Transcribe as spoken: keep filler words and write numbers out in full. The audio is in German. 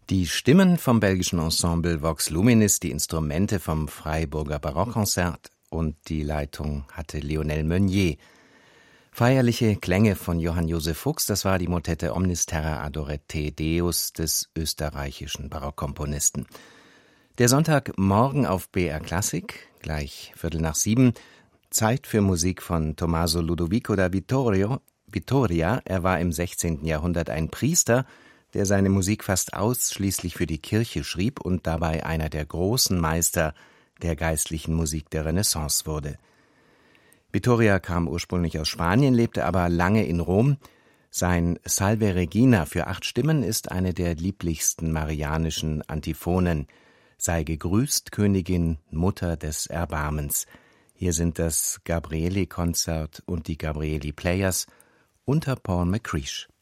Die Stimmen vom belgischen Ensemble Vox Luminis, die Instrumente vom Freiburger Barockkonzert und die Leitung hatte Lionel Meunier. Feierliche Klänge von Johann Joseph Fuchs, das war die Motette Omnis Terra Adoret Te Deus des österreichischen Barockkomponisten. Der Sonntagmorgen auf B R Klassik, gleich Viertel nach sieben, Zeit für Musik von Tommaso Ludovico da Vittorio, Vittoria. Er war im sechzehnten Jahrhundert ein Priester, der seine Musik fast ausschließlich für die Kirche schrieb und dabei einer der großen Meister der geistlichen Musik der Renaissance wurde. Vittoria kam ursprünglich aus Spanien, lebte aber lange in Rom. Sein Salve Regina für acht Stimmen ist eine der lieblichsten marianischen Antiphonen. Sei gegrüßt, Königin, Mutter des Erbarmens. Hier sind das Gabrieli-Konzert und die Gabrieli Players unter Paul McCreesh.